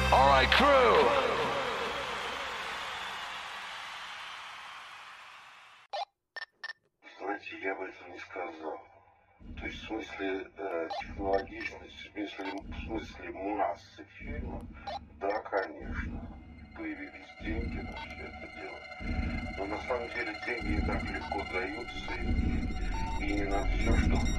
All right, crew. Знаете, я бы этого не сказал. То есть в смысле технологичности, в смысле массы фильмов, да, конечно, появились деньги на все это дело. Но на самом деле деньги не так легко даются и не на все, что